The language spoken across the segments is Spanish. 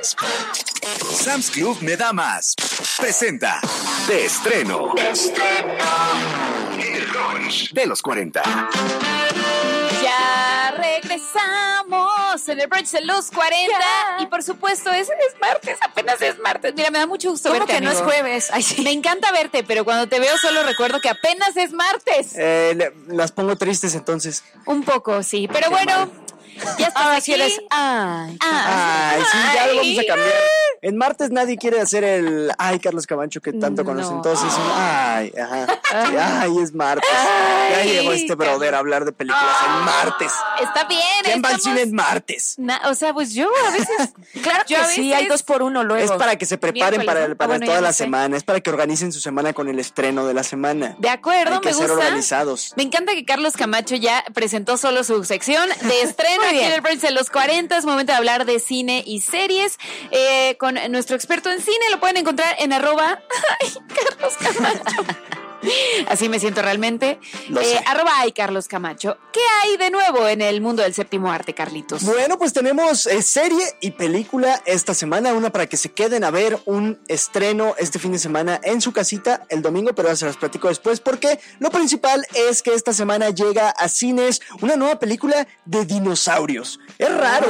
Sam's Club me da más. Presenta De Estreno. El brunch de los 40. Ya regresamos en el brunch de los 40. Ya. Y por supuesto, es martes, apenas es martes. Mira, me da mucho gusto ¿Cómo verte, que no es amigo. jueves? Ay, sí. Me encanta verte, pero cuando te veo solo recuerdo que apenas es martes. Las pongo tristes entonces. Un poco, sí. Pero bueno, ya estás Ahora aquí. sí eres. Ay. Ay, sí, ya lo vamos a Ay. cambiar. En martes nadie quiere hacer el ay, Carlos Camacho, que tanto conocen. Entonces, ay, ajá. Ay, es martes. Ya llegó este brother a hablar de películas en martes. Está bien. ¿Quién va al estamos- cine en martes? O sea, pues yo a veces. Claro Yo que a sí, veces- hay 2x1 luego. Es para que se preparen Miércoles, para, ¿no? para Bueno, toda ya la no sé. semana. Es para que organicen su semana con el estreno de la semana. De acuerdo, Hay que me ser gusta. organizados. Me encanta que Carlos Camacho ya presentó solo su sección de estreno Muy aquí bien. en el brunch de los 40. Es momento de hablar de cine y series con nuestro experto en cine. Lo pueden encontrar en @ Ay, Carlos Camacho. Así me siento realmente. Lo sé. @ Carlos Camacho. ¿Qué hay de nuevo en el mundo del séptimo arte, Carlitos? Bueno, pues tenemos serie y película esta semana, una para que se queden a ver un estreno este fin de semana en su casita el domingo, pero ya se las platico después porque lo principal es que esta semana llega a cines una nueva película de dinosaurios. Es raro,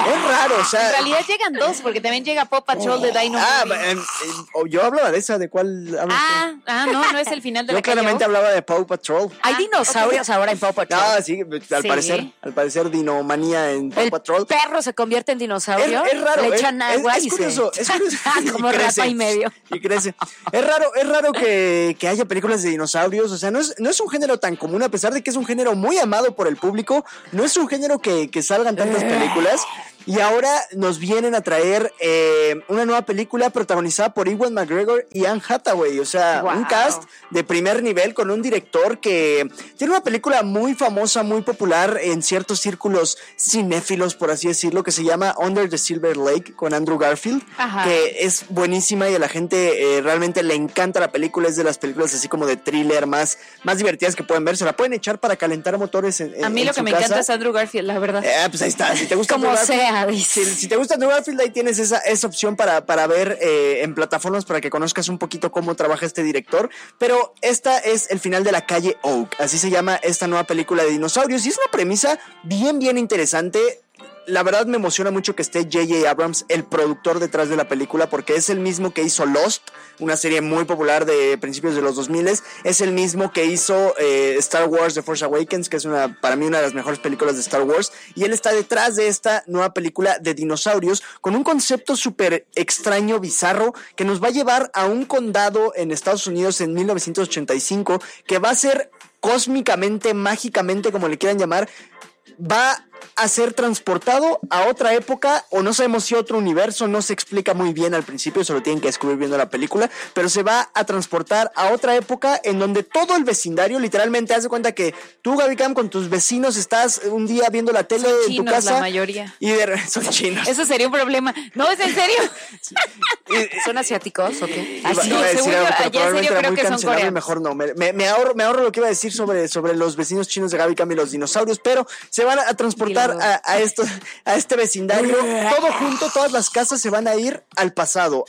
o sea... En realidad llegan dos, porque también llega Paw Patrol de Dino Movie. Yo hablaba de esa, ¿de cuál hablas tú? No es el final de Yo la calle claramente Oak. hablaba de Paw Patrol. Hay dinosaurios ahora en Paw Patrol. Ah, sí, al Sí. parecer dinomanía en Paw El Patrol. perro se convierte en dinosaurio. Es raro, Le echan agua es y curioso, se... es curioso. Como rapa y medio. Y crece. Es raro que haya películas de dinosaurios, o sea, no es un género tan común, a pesar de que es un género muy amado por el público, no es un género que salgan tantas películas. Y ahora nos vienen a traer una nueva película protagonizada por Ewan McGregor y Anne Hathaway. O sea, Wow. un cast de primer nivel con un director que tiene una película muy famosa, muy popular en ciertos círculos cinéfilos, por así decirlo, que se llama Under the Silver Lake con Andrew Garfield, Ajá. que es buenísima y a la gente realmente le encanta la película. Es de las películas así como de thriller más divertidas que pueden ver. Se la pueden echar para calentar motores en A mí en lo que su me casa. encanta es Andrew Garfield, la verdad. Pues ahí está. Si te gusta Como Andrew Garfield, sea, dice. si te gusta Andrew Garfield, ahí tienes esa opción para ver en plataformas para que conozcas un poquito cómo trabaja este director. Pero esta es el final de la calle Oak. Así se llama esta nueva película de dinosaurios. Y es una premisa bien interesante. La verdad me emociona mucho que esté J.J. Abrams, el productor detrás de la película, porque es el mismo que hizo Lost, una serie muy popular de principios de los 2000. Es el mismo que hizo Star Wars The Force Awakens, que es para mí una de las mejores películas de Star Wars. Y él está detrás de esta nueva película de dinosaurios con un concepto súper extraño, bizarro, que nos va a llevar a un condado en Estados Unidos en 1985, que va a ser cósmicamente, mágicamente, como le quieran llamar, va a ser transportado a otra época, o no sabemos si otro universo, no se explica muy bien al principio, eso lo tienen que descubrir viendo la película, pero se va a transportar a otra época en donde todo el vecindario, literalmente, haz de cuenta que tú, Gaby Cam, con tus vecinos estás un día viendo la tele Son en tu chinos, casa, la mayoría. y son chinos. Eso sería un problema. No, es en serio. ¿Son asiáticos o qué? Así, Iba a decir según algo, yo, pero allá en probablemente serio era creo muy que son cancelable, coreanos. mejor no. Me ahorro lo que iba a decir sobre los vecinos chinos de Gaby Cam y los dinosaurios, pero se van a transportar Dilo. a este vecindario, todo junto, todas las casas se van a ir al pasado,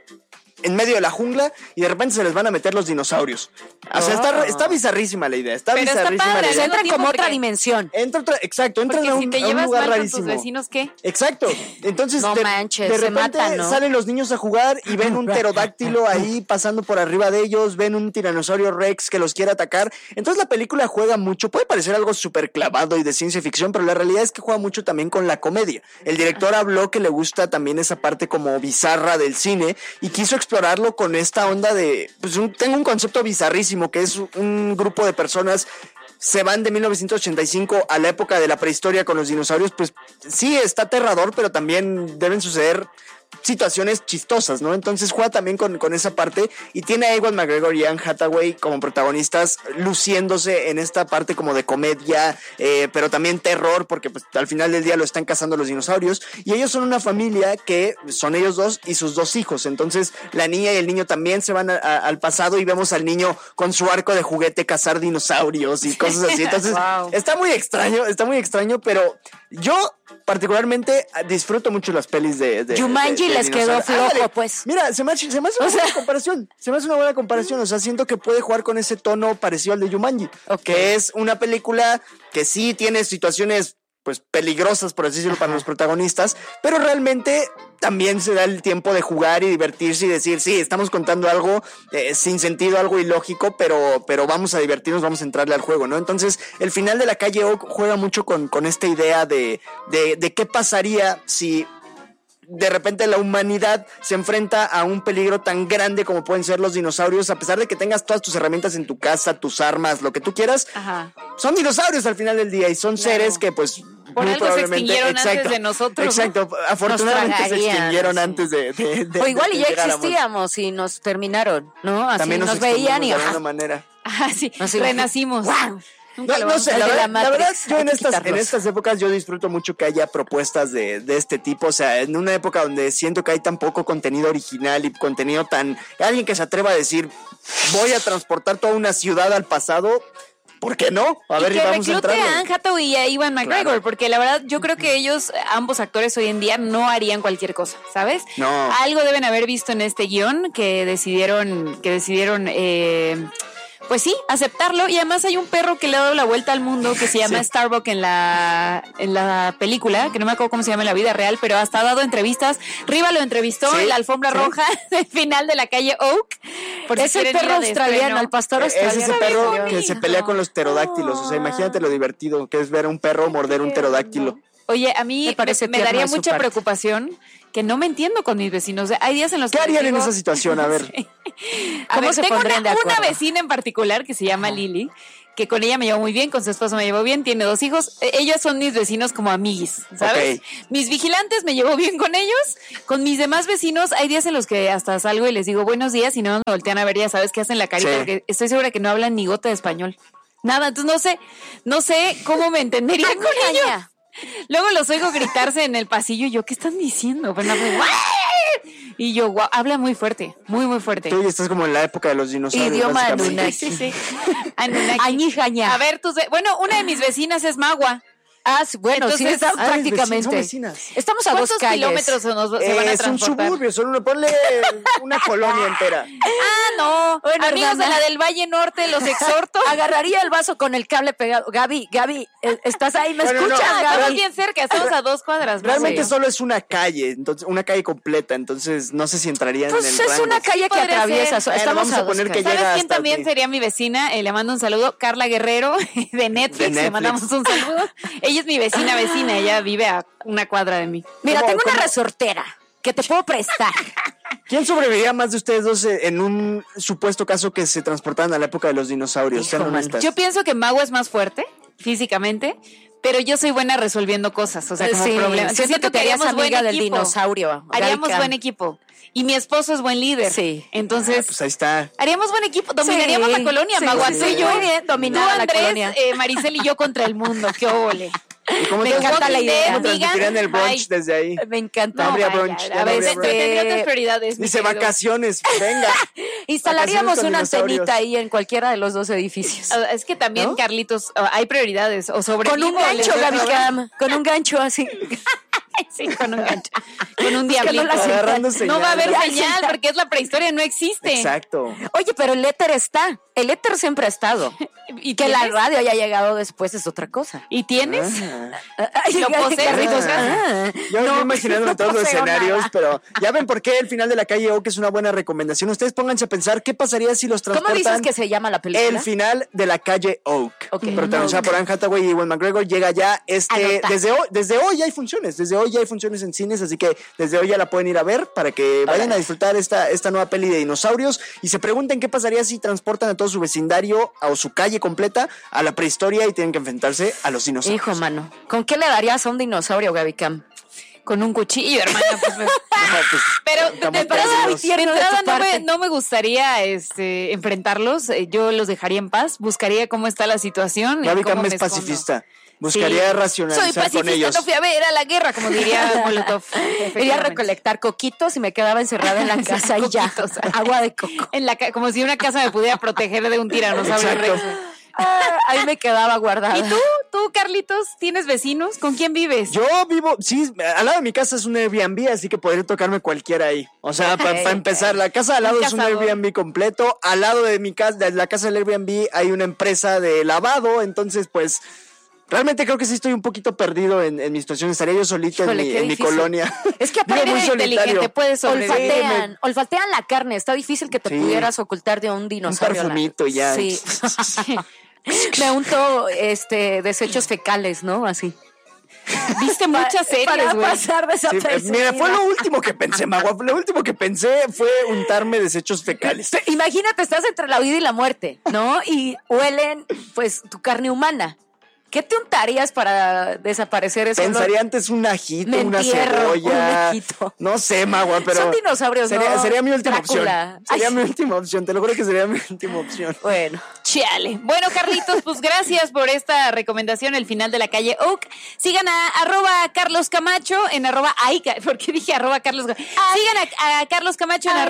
en medio de la jungla, y de repente se les van a meter los dinosaurios. O sea, está bizarrísima la idea, está Pero está bizarrísima padre, la Se idea. entran como porque- otra dimensión. Exacto, entran Porque a si un, te a un llevas lugar mal con tus rarísimo. vecinos, ¿qué? Exacto. Entonces, No de manches, repente se matan, ¿no? salen los niños a jugar y ven un pterodáctilo ahí pasando por arriba de ellos, ven un tiranosaurio Rex que los quiere atacar. Entonces la película juega mucho, puede parecer algo súper clavado y de ciencia ficción, pero la realidad es que juega mucho también con la comedia. El director habló que le gusta también esa parte como bizarra del cine y quiso explorarlo con esta onda de, pues tengo un concepto bizarrísimo, que es un grupo de personas se van de 1985 a la época de la prehistoria con los dinosaurios. Pues sí, está aterrador, pero también deben suceder situaciones chistosas, ¿no? Entonces juega también con esa parte y tiene a Ewan McGregor y Anne Hathaway como protagonistas luciéndose en esta parte como de comedia, pero también terror, porque pues al final del día lo están cazando los dinosaurios, y ellos son una familia que son ellos dos y sus dos hijos. Entonces la niña y el niño también se van al pasado y vemos al niño con su arco de juguete cazar dinosaurios y cosas así. Entonces Wow. está muy extraño, pero Yo particularmente disfruto mucho las pelis de Jumanji les quedó flojo, pues. Mira, se me hace una buena comparación. Se me hace una buena comparación. O sea, siento que puede jugar con ese tono parecido al de Jumanji. Que es una película que sí tiene situaciones pues peligrosas, por así decirlo, para los protagonistas, pero realmente también se da el tiempo de jugar y divertirse y decir, sí, estamos contando algo sin sentido, algo ilógico, pero vamos a divertirnos, vamos a entrarle al juego, ¿no? Entonces, el final de La Calle Oak juega mucho con esta idea de qué pasaría si de repente la humanidad se enfrenta a un peligro tan grande como pueden ser los dinosaurios, a pesar de que tengas todas tus herramientas en tu casa, tus armas, lo que tú quieras. Son dinosaurios al final del día y son seres que pues por algo se extinguieron antes de nosotros. Exacto, ¿no? Afortunadamente se extinguieron antes de o igual y ya existíamos y nos terminaron, ¿no? Así también nos veían y de alguna manera. Sí, renacimos. ¡Wow! No sé, la verdad, yo en estas épocas yo disfruto mucho que haya propuestas de este tipo, o sea, en una época donde siento que hay tan poco contenido original y contenido alguien que se atreva a decir, voy a transportar toda una ciudad al pasado, ¿por qué no? A ver, y vamos a entrar. Que reclute a Anne Hathaway y a Ewan McGregor, porque la verdad yo creo que ellos, ambos actores hoy en día, no harían cualquier cosa, ¿sabes? No. Algo deben haber visto en este guión que decidieron pues sí, aceptarlo. Y además hay un perro que le ha dado la vuelta al mundo que se llama Starbuck en la película, que no me acuerdo cómo se llama en la vida real, pero hasta ha dado entrevistas. Riva lo entrevistó en la alfombra roja del final de La Calle Oak. Es el perro australiano, el pastor australiano. Es ese perro que se pelea con los pterodáctilos. O sea, imagínate lo divertido que es ver a un perro morder un pterodáctilo. Oye, a mí me daría mucha preocupación que no me entiendo con mis vecinos. Hay días en los que... ¿Qué harían en esa situación? A ver. ¿Cómo se pondrían de acuerdo? Una vecina en particular que se llama Lili, que con ella me llevo muy bien, con su esposo me llevo bien, tiene 2 hijos. Ellos son mis vecinos como amiguis, ¿sabes? Mis vigilantes me llevo bien con ellos. Con mis demás vecinos hay días en los que hasta salgo y les digo buenos días y no me voltean a ver, ya sabes que hacen la carita, porque estoy segura que no hablan ni gota de español. Nada, entonces no sé cómo me entendería con ellos. Luego los oigo gritarse en el pasillo y yo, ¿qué están diciendo? Y yo, wow, habla muy fuerte, muy, muy fuerte. Tú ya estás como en la época de los dinosaurios. Idioma Anunnaki. Sí. Añijaña. A ver, bueno, una de mis vecinas es magua. Bueno, entonces, sí, están prácticamente. Son vecinas. Estamos a 2 calles. ¿Cuántos kilómetros se van a transportar? Es un suburbio, ponle una colonia entera. No. Bueno, amigos de la del Valle Norte, los exhorto. Agarraría el vaso con el cable pegado. Gaby, ¿estás ahí? ¿Me escuchas, Gaby? Estamos bien cerca, estamos a 2 cuadras. Realmente solo es una calle, entonces una calle completa, entonces no sé si entraría en el rango. Pues es una calle que atraviesa. Estamos a poner que llega. ¿Sabes quién también sería mi vecina? Le mando un saludo, Carla Guerrero, de Netflix. Le mandamos un saludo. Ella es mi vecina, ella vive a 1 cuadra de mí. Mira, tengo una resortera que te puedo prestar. ¿Quién sobreviviría más de ustedes dos en un supuesto caso que se transportaran a la época de los dinosaurios? Sean honestas. Yo pienso que Mago es más fuerte físicamente, pero yo soy buena resolviendo cosas, o sea, como problemas. Yo siento que haríamos amiga del dinosaurio. Haríamos buen equipo. Y mi esposo es buen líder. Sí. Entonces, pues ahí está. Haríamos buen equipo. Dominaríamos la colonia, Mago. Tú y yo, muy bien, dominar la colonia. Maricel y yo contra el mundo. ¡Qué óvole! Me encanta la idea. ¿Cómo transmitirían el brunch desde ahí? Me encanta. No habría brunch. A veces tendría otras prioridades. Dice vacaciones, venga. Instalaríamos una antenita ahí en cualquiera de los 2 edificios. Es que también, ¿no? Carlitos, hay prioridades. O sobre con un gancho, Gaby Cam. Con un gancho así. Sí, con un gancho. Con un diablito. No va a haber señal porque es la prehistoria, no existe. Exacto. Oye, pero el éter está. El éter siempre ha estado. ¿Y que la radio haya llegado después es otra cosa. ¿Y tienes? Lo posees. Yo me estoy imaginando todos los escenarios, pero ya ven por qué el final de La Calle Oak es una buena recomendación. Ustedes pónganse a pensar qué pasaría si los transportan. ¿Cómo dices que se llama la película? El final de La Calle Oak. Protagonizada por Anne Hathaway y Ewan McGregor. Llega ya desde hoy ya hay funciones. Desde hoy ya hay funciones en cines, así que desde hoy ya la pueden ir a ver para que vayan a disfrutar esta nueva peli de dinosaurios y se pregunten qué pasaría si transportan a todo su vecindario o su calle completa a la prehistoria y tienen que enfrentarse a los dinosaurios. Hijo, mano, ¿con qué le darías a un dinosaurio, Gaby Cam? Con un cuchillo, hermana. Pero de entrada no me gustaría enfrentarlos. Yo los dejaría en paz. Buscaría cómo está la situación. Gaby Cam es pacifista. Buscaría racionalizar con ellos. Soy pacifista, no fui a ver a la guerra, como diría Molotov. Iría a recolectar coquitos y me quedaba encerrada en la casa y ya. Agua de coco. Como si una casa me pudiera proteger de un tiranosaurio rex. Ahí me quedaba guardada. ¿Y tú, Carlitos, tienes vecinos? ¿Con quién vives? Yo vivo, sí, al lado de mi casa es un Airbnb, así que podría tocarme cualquiera ahí. O sea, para empezar, la casa al lado es un Airbnb completo. Al lado de mi casa, de la casa del Airbnb, hay una empresa de lavado. Entonces, pues, realmente creo que sí estoy un poquito perdido en mi situación. Estaría yo solito en mi colonia. Es que aparte eres inteligente, puedes sobrevivir. Olfatean la carne. Está difícil que te pudieras ocultar de un dinosaurio. Un perfumito ya. Sí. Me unto desechos fecales, ¿no? Así. Viste muchas series, para güey. pasar desapercibida. Sí, mira, fue lo último que pensé, Magua. Lo último que pensé fue untarme desechos fecales. Imagínate, estás entre la vida y la muerte, ¿no? Y huelen, pues, tu carne humana. ¿Qué te untarías para desaparecer eso? Pensaría antes un ajito, una cebolla. No sé, Magua, pero. Son dinosaurios, sería mi última opción. Sería mi última opción, te lo juro que sería mi última opción. Bueno. Chale. Bueno, Carlitos, pues gracias por esta recomendación, El final de la calle Oak. Sigan a @Carlos Camacho en ¿por qué dije @Carlos? Sigan a Carlos Camacho en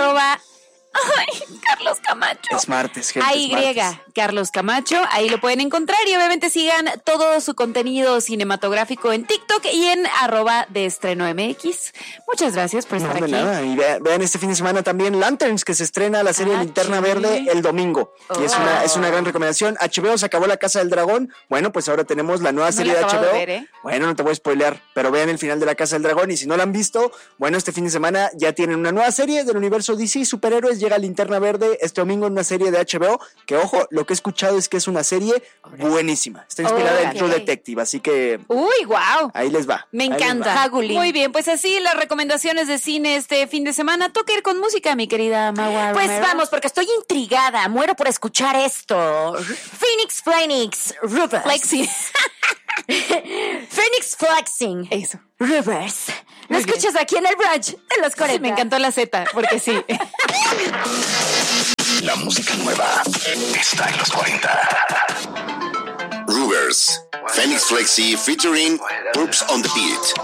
Carlos Camacho. Es martes, gente. Carlos Camacho, ahí lo pueden encontrar y obviamente sigan todo su contenido cinematográfico en TikTok y en @deestreno.mx. Muchas gracias por estar aquí. Nada. Y vean este fin de semana también Lanterns, que se estrena la serie Linterna Verde el domingo. Y es una gran recomendación. HBO se acabó La Casa del Dragón. Bueno, pues ahora tenemos la nueva serie de HBO. Bueno, no te voy a spoilear, pero vean el final de La Casa del Dragón y si no la han visto, bueno, este fin de semana ya tienen una nueva serie del universo DC, superhéroes. Llega Linterna Verde este domingo en una serie de HBO, que ojo, lo que he escuchado es que es una serie buenísima. Está inspirada en True Detective, así que... ¡Uy, wow! Ahí les va. Me encanta. Muy bien, pues así las recomendaciones de cine este fin de semana. Toca ir con música, mi querida Magua Pues Romero. vamos, porque estoy intrigada. Muero por escuchar esto. Phoenix Reverse. Flexing. Phoenix Flexing. Eso. Reverse. ¿Lo escuchas aquí en el brunch de los 40? Me encantó la Z, porque sí. La música nueva está en los 40. Rugers, Phoenix Flexi featuring Purps on the Beat.